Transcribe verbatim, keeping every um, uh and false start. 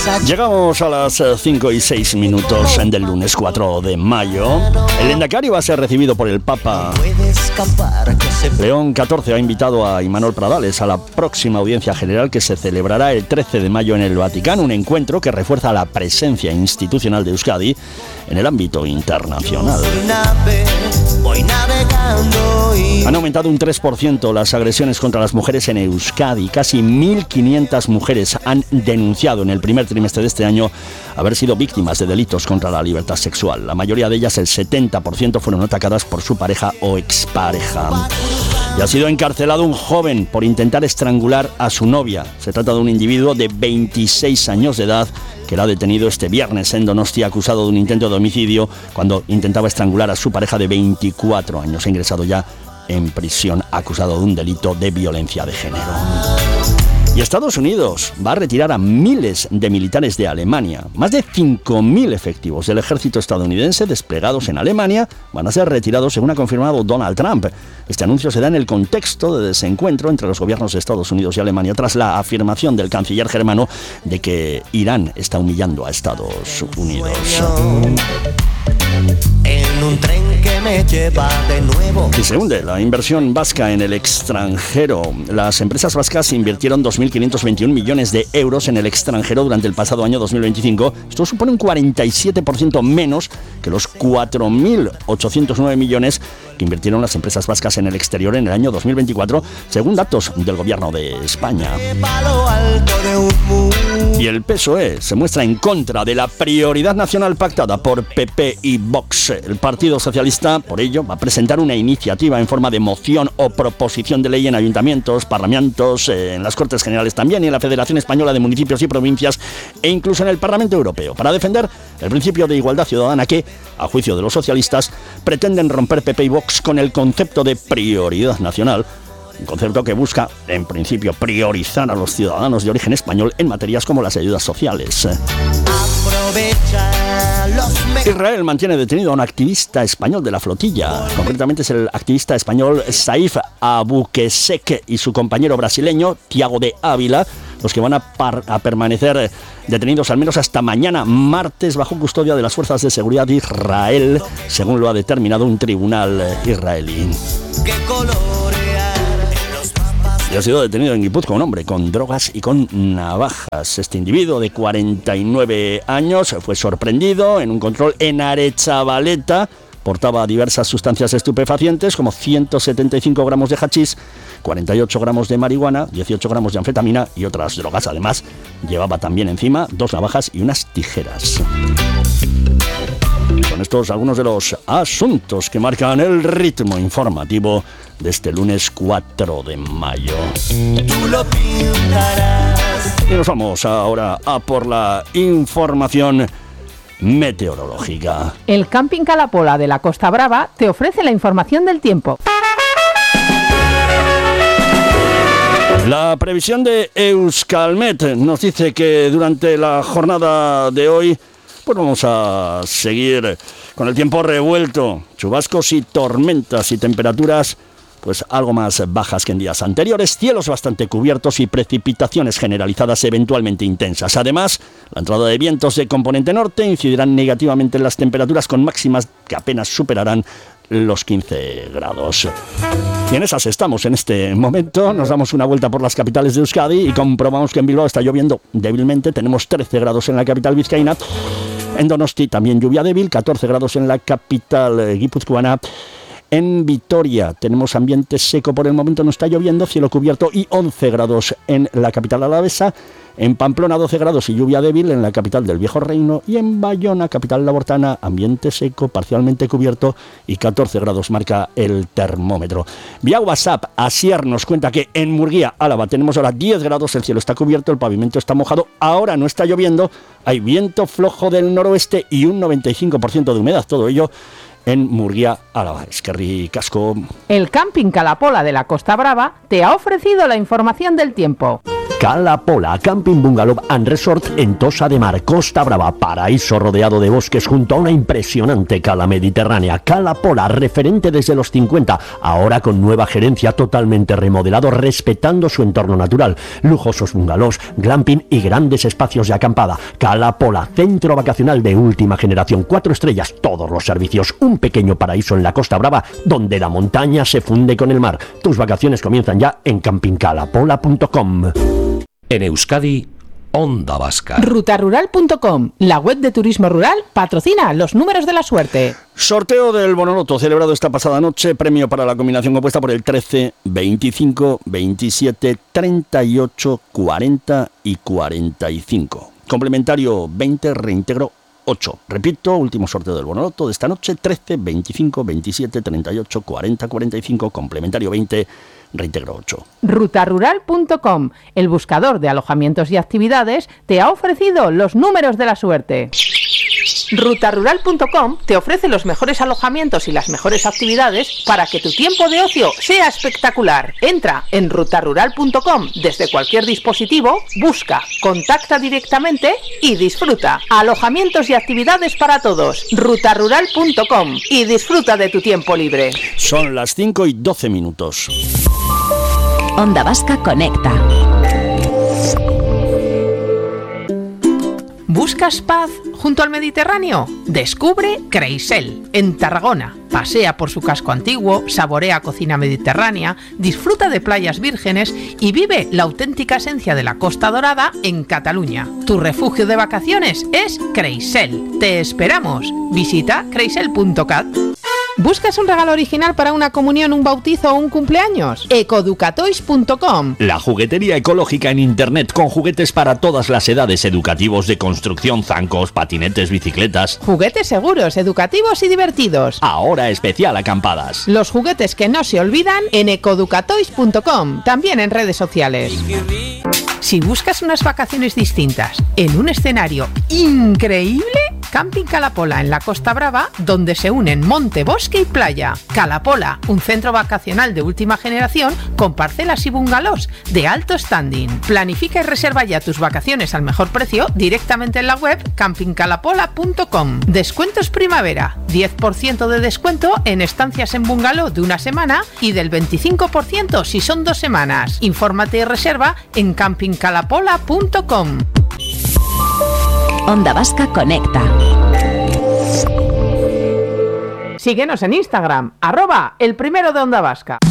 Llegamos a las cinco y seis minutos del lunes cuatro de mayo. El Endacari va a ser recibido por el Papa. León catorce ha invitado a Imanol Pradales a la próxima audiencia general que se celebrará el trece de mayo en el Vaticano, un encuentro que refuerza la presencia institucional de Euskadi en el ámbito internacional. Han aumentado un tres por ciento las agresiones contra las mujeres en Euskadi. Casi mil quinientas mujeres han denunciado en el primer trimestre de este año haber sido víctimas de delitos contra la libertad sexual. La mayoría de ellas, el setenta por ciento, fueron atacadas por su pareja o expareja. Y ha sido encarcelado un joven por intentar estrangular a su novia. Se trata de un individuo de veintiséis años de edad que era detenido este viernes en Donostia, acusado de un intento de homicidio cuando intentaba estrangular a su pareja de veinticuatro años. Ha ingresado ya en prisión acusado de un delito de violencia de género. Y Estados Unidos va a retirar a miles de militares de Alemania. Más de cinco mil efectivos del ejército estadounidense desplegados en Alemania van a ser retirados, según ha confirmado Donald Trump. Este anuncio se da en el contexto de desencuentro entre los gobiernos de Estados Unidos y Alemania tras la afirmación del canciller germano de que Irán está humillando a Estados Unidos. En un tren que me lleva de nuevo. Y se hunde la inversión vasca en el extranjero. Las empresas vascas invirtieron dos mil quinientos veintiún millones de euros en el extranjero durante el pasado año dos mil veinticinco. Esto supone un cuarenta y siete por ciento menos que los cuatro mil ochocientos nueve millones que invirtieron las empresas vascas en el exterior en el año dos mil veinticuatro, según datos del gobierno de España. Y el P S O E se muestra en contra de la prioridad nacional pactada por P P y Vox. El Partido Socialista, por ello, va a presentar una iniciativa en forma de moción o proposición de ley en ayuntamientos, parlamentos, en las Cortes Generales también y en la Federación Española de Municipios y Provincias e incluso en el Parlamento Europeo, para defender el principio de igualdad ciudadana que, a juicio de los socialistas, pretenden romper P P y Vox con el concepto de prioridad nacional. Un concepto que busca, en principio, priorizar a los ciudadanos de origen español en materias como las ayudas sociales. Israel mantiene detenido a un activista español de la flotilla. Concretamente es el activista español Saif Abuquesek y su compañero brasileño Tiago de Ávila, los que van a, par- a permanecer detenidos al menos hasta mañana martes bajo custodia de las fuerzas de seguridad de Israel, según lo ha determinado un tribunal israelí. Y ha sido detenido en Guipúzcoa un hombre con drogas y con navajas. Este individuo de cuarenta y nueve años fue sorprendido en un control en Aretxabaleta. Portaba diversas sustancias estupefacientes como ciento setenta y cinco gramos de hachís, cuarenta y ocho gramos de marihuana, dieciocho gramos de anfetamina y otras drogas. Además, llevaba también encima dos navajas y unas tijeras. Son estos algunos de los asuntos que marcan el ritmo informativo de este lunes cuatro de mayo. Y nos vamos ahora a por la información meteorológica. El Camping Calapola de la Costa Brava te ofrece la información del tiempo. La previsión de Euskalmet nos dice que durante la jornada de hoy pues vamos a seguir con el tiempo revuelto, chubascos y tormentas y temperaturas pues algo más bajas que en días anteriores, cielos bastante cubiertos y precipitaciones generalizadas eventualmente intensas. Además, la entrada de vientos de componente norte incidirán negativamente en las temperaturas con máximas que apenas superarán los quince grados. Y en esas estamos en este momento. Nos damos una vuelta por las capitales de Euskadi y comprobamos que en Bilbao está lloviendo débilmente. Tenemos trece grados en la capital vizcaína. En Donosti también lluvia débil, catorce grados en la capital guipuzcoana. En Vitoria tenemos ambiente seco por el momento, no está lloviendo, cielo cubierto y once grados en la capital alavesa. En Pamplona doce grados y lluvia débil en la capital del Viejo Reino. Y en Bayona, capital labortana, ambiente seco, parcialmente cubierto y catorce grados marca el termómetro. Vía WhatsApp, Asier nos cuenta que en Murguía, Álava, tenemos ahora diez grados, el cielo está cubierto, el pavimento está mojado, ahora no está lloviendo, hay viento flojo del noroeste y un noventa y cinco por ciento de humedad, todo ello en Murguía, Álava. Eskerrik asko. El Camping Calapola de la Costa Brava te ha ofrecido la información del tiempo. Cala Pola, Camping Bungalow and Resort en Tossa de Mar, Costa Brava, paraíso rodeado de bosques junto a una impresionante cala mediterránea. Cala Pola, referente desde los cincuenta, ahora con nueva gerencia, totalmente remodelado, respetando su entorno natural. Lujosos bungalows, glamping y grandes espacios de acampada. Cala Pola, centro vacacional de última generación, cuatro estrellas, todos los servicios, un pequeño paraíso en la Costa Brava, donde la montaña se funde con el mar. Tus vacaciones comienzan ya en camping cala pola punto com. En Euskadi, Onda Vasca. ruta rural punto com, la web de turismo rural, patrocina los números de la suerte. Sorteo del Bonoloto celebrado esta pasada noche, premio para la combinación compuesta por el trece, veinticinco, veintisiete, treinta y ocho, cuarenta y cuarenta y cinco. Complementario veinte, reintegro ocho. Repito, último sorteo del Bonoloto de esta noche, trece, veinticinco, veintisiete, treinta y ocho, cuarenta, cuarenta y cinco, complementario veinte, reintegro ocho. ruta rural punto com, el buscador de alojamientos y actividades, te ha ofrecido los números de la suerte. ruta rural punto com te ofrece los mejores alojamientos y las mejores actividades para que tu tiempo de ocio sea espectacular. Entra en ruta rural punto com desde cualquier dispositivo, busca, contacta directamente y disfruta. Alojamientos y actividades para todos. ruta rural punto com y disfruta de tu tiempo libre. Son las cinco y doce minutos. Onda Vasca conecta. ¿Buscas paz junto al Mediterráneo? Descubre Creisel, en Tarragona. Pasea por su casco antiguo, saborea cocina mediterránea, disfruta de playas vírgenes y vive la auténtica esencia de la Costa Dorada en Cataluña. Tu refugio de vacaciones es Creisel. Te esperamos. Visita creisel punto cat. ¿Buscas un regalo original para una comunión, un bautizo o un cumpleaños? ecoducatoys punto com. La juguetería ecológica en internet con juguetes para todas las edades, educativos, de construcción, zancos, patinetes, bicicletas. Juguetes seguros, educativos y divertidos. Ahora especial acampadas. Los juguetes que no se olvidan en ecoducatoys punto com, también en redes sociales. Si buscas unas vacaciones distintas en un escenario increíble, Camping Calapola en la Costa Brava, donde se unen monte, bosque y playa. Calapola, un centro vacacional de última generación con parcelas y bungalows de alto standing. Planifica y reserva ya tus vacaciones al mejor precio directamente en la web camping calapola punto com. Descuentos primavera, diez por ciento de descuento en estancias en bungalow de una semana y del veinticinco por ciento si son dos semanas. Infórmate y reserva en camping calapola punto com. Onda Vasca conecta. Síguenos en Instagram, arroba el primero de Onda Vasca.